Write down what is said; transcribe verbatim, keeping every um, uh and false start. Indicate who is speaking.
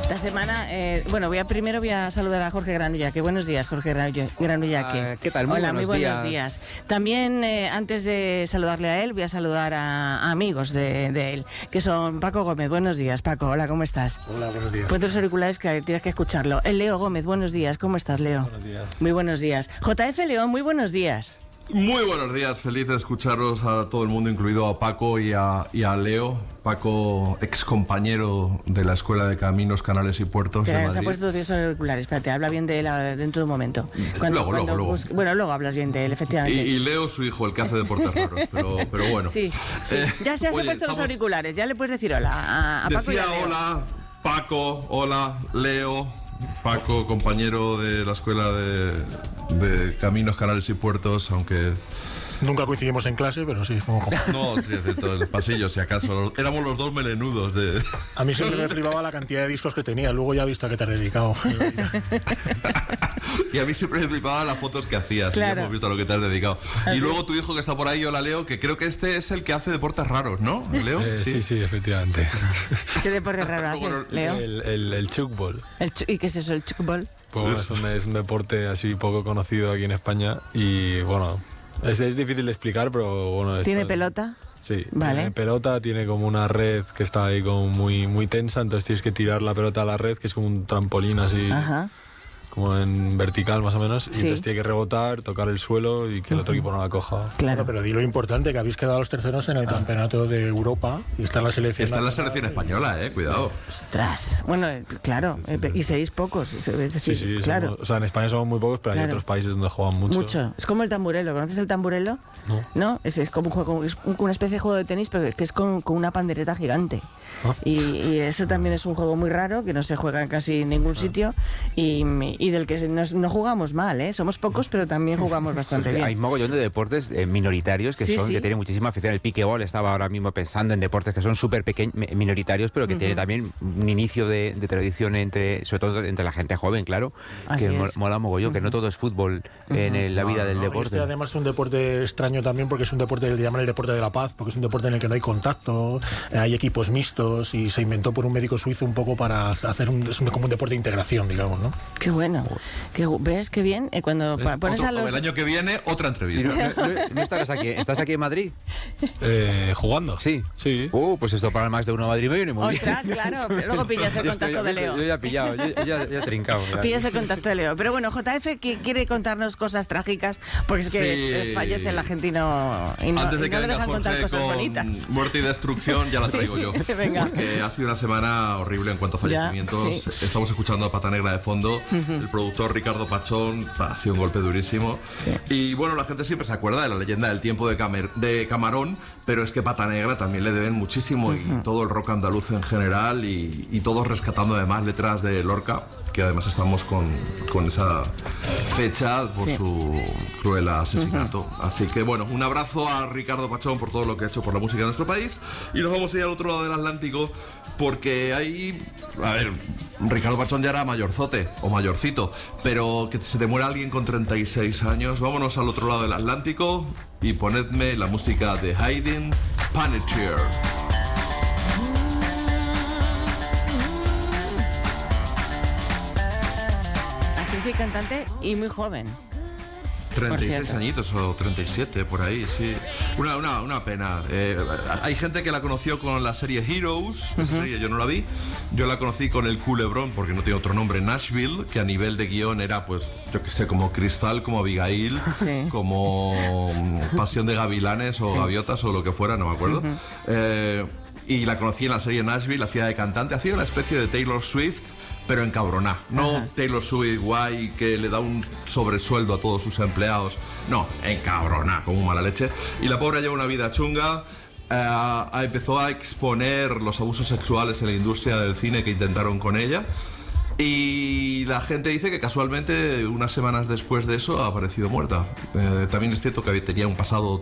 Speaker 1: Esta semana, eh, bueno, voy a primero voy a saludar a Jorge Granullaque. Buenos días, Jorge Granullaque.
Speaker 2: Ah, ¿qué tal? Muy
Speaker 1: Hola,
Speaker 2: buenos
Speaker 1: muy buenos
Speaker 2: días.
Speaker 1: días. También, eh, antes de saludarle a él, voy a saludar a, a amigos de, de él, que son Paco Gómez. Buenos días, Paco. Hola, ¿cómo estás?
Speaker 3: Hola, buenos días.
Speaker 1: Ponte los auriculares que tienes que escucharlo. El Leo Gómez, buenos días. ¿Cómo estás, Leo?
Speaker 3: Buenos días.
Speaker 1: Muy buenos días. J F León, muy buenos días.
Speaker 4: Muy buenos días, feliz de escucharos a todo el mundo, incluido a Paco y a, y a Leo. Paco, ex compañero de la Escuela de Caminos, Canales y Puertos de
Speaker 1: Te has
Speaker 4: Madrid.
Speaker 1: puesto los auriculares. Espérate, habla bien de él ah, dentro de un momento. Cuando,
Speaker 4: Luego,
Speaker 1: cuando
Speaker 4: luego,
Speaker 1: busque-
Speaker 4: luego.
Speaker 1: Bueno, luego hablas bien de él,
Speaker 4: Y,
Speaker 1: efectivamente.
Speaker 4: y Leo, su hijo, el que hace deportes raros, pero, pero bueno.
Speaker 1: Sí, sí.
Speaker 4: Eh,
Speaker 1: Ya se has
Speaker 4: oye,
Speaker 1: puesto los
Speaker 4: estamos-
Speaker 1: auriculares, ya le puedes decir hola a, a Paco y
Speaker 4: Decía
Speaker 1: a Leo.
Speaker 4: hola, Paco, hola, Leo. Paco, compañero de la Escuela de, de Caminos, Canales y Puertos, aunque...
Speaker 3: Nunca coincidimos en clase, pero sí, fuimos como...
Speaker 4: No, sí, de todo el pasillo, si acaso. Éramos los dos melenudos de...
Speaker 3: A mí siempre me flipaba la cantidad de discos que tenía, luego ya he visto a qué te has dedicado.
Speaker 4: Y a mí siempre me flipaban las fotos que hacías.
Speaker 1: Claro.
Speaker 4: Y ya hemos visto a lo que te has dedicado. Y luego tu hijo que está por ahí, hola Leo, que creo que este es el que hace deportes raros, ¿no? Leo.
Speaker 5: Eh, sí, sí, efectivamente.
Speaker 1: ¿Qué deporte raro haces,
Speaker 4: Bueno,
Speaker 1: Leo?
Speaker 5: El, el, el chukball.
Speaker 1: El ch- ¿Y qué es eso, el chukball?
Speaker 5: Pues bueno, es, un, es un deporte así poco conocido aquí en España y bueno, es, es difícil de explicar, pero bueno...
Speaker 1: ¿Tiene
Speaker 5: esto-
Speaker 1: pelota?
Speaker 5: Sí,
Speaker 1: Vale.
Speaker 5: tiene pelota, tiene como una red que está ahí como muy, muy tensa, entonces tienes que tirar la pelota a la red, que es como un trampolín así,
Speaker 1: Ajá.
Speaker 5: como en vertical más o menos, y
Speaker 1: Sí.
Speaker 5: entonces tiene que rebotar, tocar el suelo y que el otro equipo no la coja.
Speaker 3: Bueno,
Speaker 1: Claro.
Speaker 3: pero di lo importante, que habéis quedado los terceros en el campeonato de Europa y está en la selección.
Speaker 4: Está en la
Speaker 3: nacional.
Speaker 4: selección española, eh, cuidado.
Speaker 1: Ostras. Bueno, eh, claro. eh, Y seis pocos. Es decir,
Speaker 5: Sí, sí,
Speaker 1: claro.
Speaker 5: somos- o sea, en España somos muy pocos, pero hay
Speaker 1: Claro.
Speaker 5: otros países donde juegan mucho.
Speaker 1: Mucho. Es como el tamburelo. ¿Conoces el tamburelo?
Speaker 5: No.
Speaker 1: ¿No? Es, es como un juego, es un- una especie de juego de tenis, pero que es con, con una pandereta gigante.
Speaker 5: Ah.
Speaker 1: Y, y eso también es un juego muy raro, que no se juega en casi ningún sitio y, y del que nos- no jugamos mal, ¿eh? Somos pocos, pero también jugamos bastante
Speaker 2: Hay
Speaker 1: bien.
Speaker 2: mogollón de deportes eh, minoritarios que
Speaker 1: Sí,
Speaker 2: son
Speaker 1: sí.
Speaker 2: que tienen muchísima afición. El piquebol, estaba ahora mismo pensando en deportes que son súper pequeños, minoritarios, pero que tiene también un inicio de, de tradición entre, sobre todo entre la gente joven, claro,
Speaker 1: Así
Speaker 2: que mo-
Speaker 1: es.
Speaker 2: mola mogollón, que no todo es fútbol en el- la vida del
Speaker 3: No, y
Speaker 2: deporte.
Speaker 3: este además es un deporte extraño también porque es un deporte, le llaman el deporte de la paz, porque es un deporte en el que no hay contacto, eh, hay equipos mixtos y se inventó por un médico suizo un poco para hacer un, es un, como un deporte de integración, digamos, ¿no?
Speaker 1: Qué bueno. Qué gu- ¿Ves qué bien? Eh, cuando pa-
Speaker 4: Es
Speaker 1: pones
Speaker 4: otro-
Speaker 1: a los...
Speaker 4: El año que viene, otra
Speaker 2: ¿Y
Speaker 4: entrevista.
Speaker 2: no, no- no- no estarás aquí? ¿Estás aquí en Madrid?
Speaker 5: Eh, ¿Jugando?
Speaker 2: Sí.
Speaker 5: Sí.
Speaker 2: Uh, pues esto para más de uno Madrid me viene muy
Speaker 1: Ostras,
Speaker 2: bien.
Speaker 1: claro. pero Luego pillas el
Speaker 2: Yo estoy-
Speaker 1: contacto de
Speaker 2: yo estoy-
Speaker 1: Leo.
Speaker 2: Yo ya he pillado, yo, yo ya, ya he trincado. ya.
Speaker 1: Pillas el contacto de Leo. Pero bueno, J F que quiere contarnos cosas trágicas porque es que
Speaker 4: Sí.
Speaker 1: eh, fallece el argentino y no,
Speaker 4: Antes de
Speaker 1: y
Speaker 4: que
Speaker 1: no le
Speaker 4: venga
Speaker 1: dejan contar
Speaker 4: Jorge
Speaker 1: cosas
Speaker 4: con
Speaker 1: bonitas.
Speaker 4: muerte y destrucción, ya la
Speaker 1: Sí,
Speaker 4: traigo yo.
Speaker 1: venga.
Speaker 4: Porque ha sido una semana horrible en cuanto a
Speaker 1: Ya,
Speaker 4: fallecimientos.
Speaker 1: sí.
Speaker 4: Estamos escuchando a Pata Negra de fondo. El productor Ricardo Pachón, ha sido un golpe durísimo. Y bueno, la gente siempre se acuerda de la leyenda del tiempo de, Camer- de Camarón, pero es que Pata Negra también le deben muchísimo y todo el rock andaluz en general y, y todos rescatando además letras de Lorca, que además estamos con, con esa fecha por
Speaker 1: Sí.
Speaker 4: su cruel asesinato. Así que bueno, un abrazo a Ricardo Pachón por todo lo que ha hecho por la música de nuestro país y nos vamos a ir al otro lado del Atlántico porque hay... A ver, Ricardo Pachón ya era mayorzote o mayorcito, pero que se te muera alguien con treinta y seis años, vámonos al otro lado del Atlántico y ponedme la música de Hayden Panettiere.
Speaker 1: Actriz y cantante y muy joven.
Speaker 4: treinta y seis
Speaker 1: cierto.
Speaker 4: añitos o treinta y siete, por ahí, sí. Una, una, una pena. Eh, hay gente que la conoció con la serie Heroes. Esa serie yo no la vi. Yo la conocí con el Culebrón, porque no tiene otro nombre, Nashville, que a nivel de guión era, pues, yo qué sé, como Cristal, como Abigail,
Speaker 1: Sí.
Speaker 4: como mm, Pasión de Gavilanes o Gaviotas o lo que fuera, no me acuerdo. Eh, y la conocí en la serie Nashville, hacía de cantante, hacía una especie de Taylor Swift, pero encabroná. No
Speaker 1: Ajá.
Speaker 4: Taylor Swift guay que le da un sobresueldo a todos sus empleados. No, encabroná, como mala leche. Y la pobre lleva una vida chunga. eh, empezó a exponer los abusos sexuales en la industria del cine que intentaron con ella. Y la gente dice que casualmente unas semanas después de eso ha aparecido muerta. Eh, también es cierto que tenía un pasado